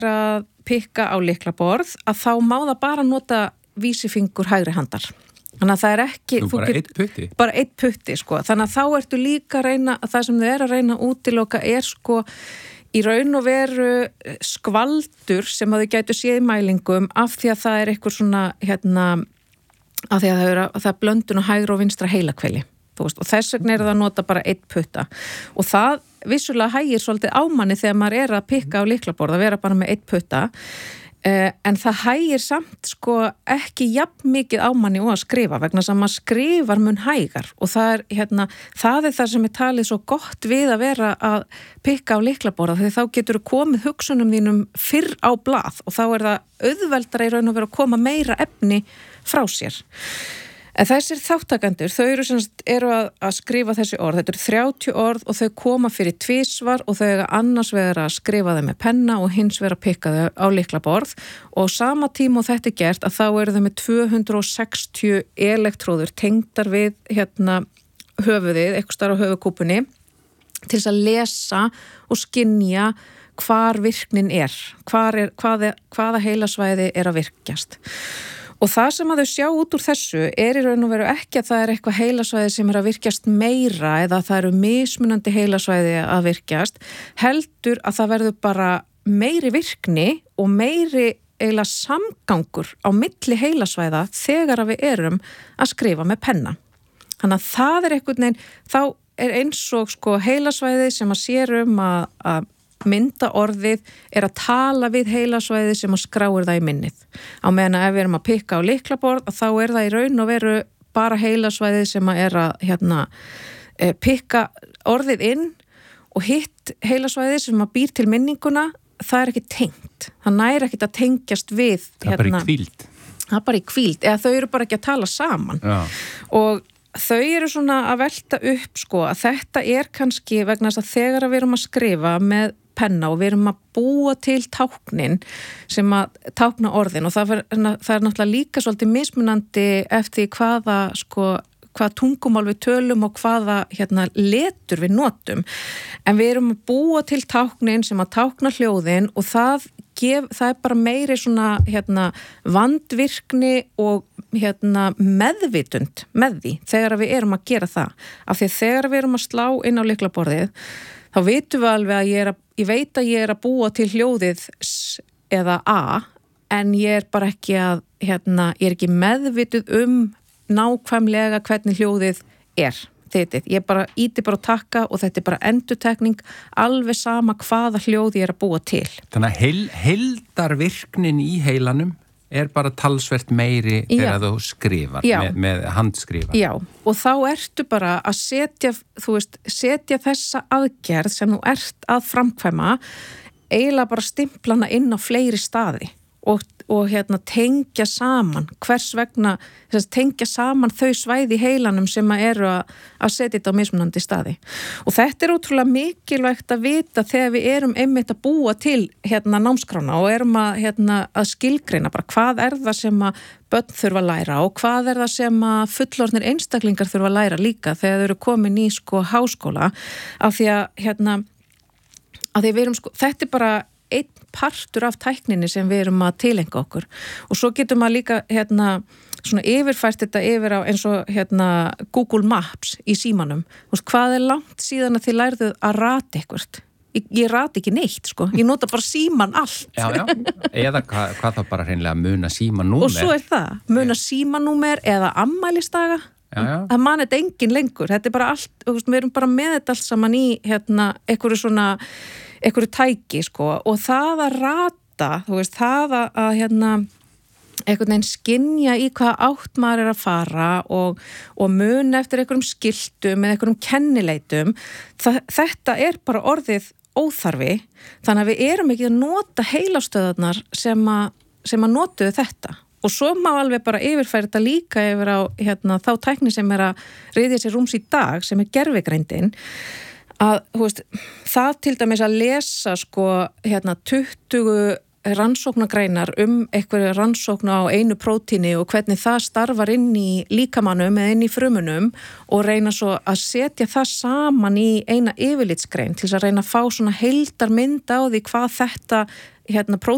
að pikka á lyklaborð að þá má það bara nota vísifingur hægri handar. Þannig að það ekki... Bara einn putti? Bara einn putti, sko. Þannig að þá ertu líka að reyna, að það sem þau að reyna að útiloka sko í raun og veru skvaldur sem að þau gætu séð í mælingum af því að það eitthvað svona, af því að það blöndun og hægri og vinstra heilahveli. Og þess vegna það að nota bara einn putta. Og það vissulega hægir svolítið ámanni þegar maður að pikka á lyklaborð að vera bara með einn putta. En það hægir samt sko ekki jafn mikið ámanni og að skrifa vegna sem maður skrifar mun hægar og það það sem talið svo gott við að vera að pikka á lyklaborða þegar þá getur komið hugsunum þínum fyrr á blað og þá það auðveldara í raun og vera að koma meira efni frá sér. En þessir þáttakendur, þau eru að skrifa þessi orð. Þetta 30 orð og þau koma fyrir tvisvar og þau annars vera að skrifa þau með penna og hins vera að pikka þau á lyklaborð og sama tíma og þetta gert að þá eru þau með 260 elektróður tengdar við höfuðið, eitthvað starf á höfuðkúpunni til þess að lesa og skynja hvar virknin hvaða heilasvæði að virkjast. Og það sem að þau sjá út úr þessu í raun og veru ekki að það eitthvað heilasvæði sem að virkjast meira eða það eru mismunandi heilasvæði að virkjast, heldur að það verður bara meiri virkni og meiri eiginlega samgangur á milli heilasvæða þegar að við erum að skrifa með penna. Þannig að það einhvern veginn, þá eins og sko heilasvæði sem að sér að mynda orðið að tala við heilasvæði sem að skráir það í minnið. Á meðan ef við erum að pikka á lyklaborð þá það í raun og veru bara heilasvæði sem að pikka orðið inn og hitt heilasvæði sem að býr til minninguna, það ekki tengt. Það næri ekki að tengjast við. Það bara í hvíld. Það bara í hvíld, eða þau eru bara ekki að tala saman. Já. Og þau eru svona að velta upp sko að þetta kannski vegna þess að þegar við erum að skrifa með penna og við erum að búa til táknin sem að tákna orðin og það náttúrulega líka svolítið mismunandi eftir hvað tungumál við tölum og hvaða letur við notum. En við erum að búa til táknin sem að tákna hljóðin og það bara meiri svona vandvirkni og meðvitund með því þegar við erum að gera það. Af því að þegar við erum að slá inn á lyklaborðið þá vitum við alveg að ég veit að ég að búa til hljóðið S eða A en ég bara ekki að, ég ekki meðvituð nákvæmlega hvernig hljóðið Ég bara íti bara takka og þetta bara endurtekning alveg sama hvaða hljóð ég að búa til. Þannig að heildarvirknin í heilanum bara talsvert meiri þegar þú skrifar með handskrifar. Já, og þá ertu bara að setja þessa aðgerð sem þú að framkvæma eiginlega bara stimplana inn á fleiri staði og tengja saman hvers vegna, tengja saman þau svæði í heilanum sem eru að setja þetta á mismunandi staði. Og þetta ótrúlega mikilvægt að vita þegar við erum einmitt að búa til námskrána og erum að skilgreina bara hvað það sem að börn þurfa að læra og hvað það sem að fullorðnir einstaklingar þurfa að læra líka þegar þau eru komin í háskóla af því að við erum þetta bara einn partur af tækninni sem við erum að tilenga okkur og svo getur maður líka svona yfirfært þetta yfir á eins og Google Maps í símanum. Hvað langt síðan að þið lærðuð að rata eitthvað? Ég rati ekki neitt sko, ég nota bara síman allt. Já, eða hvað þá bara hreinlega muna símanúmer. Og svo það, muna símanúmer eða ammælisdaga. Já. Það man þetta engin lengur, þetta bara allt, við erum bara með þetta allt saman í einhverju tæki sko og það að rata, það að einhvern veginn skynja í hvaða átt maður að fara og muna eftir einhverjum skiltum eða einhverjum kennileitum, þetta bara orðið óþarfi, þannig að við erum ekki að nota heilastöðarnar sem að notuðu þetta. Og svo má alveg bara yfirfæra þetta líka yfir á þá tækni sem að ryðja sér rúms í dag, sem gervigreindin, að það til dæmis að lesa 20 rannsóknagreinar einhverju rannsókn á einu prótíni og hvernig það starfar inn í líkamannum eða inn í frumunum og reyna svo að setja það saman í eina yfirlitsgrein til þess að reyna að fá svona heildarmynd á því hvað þetta prótín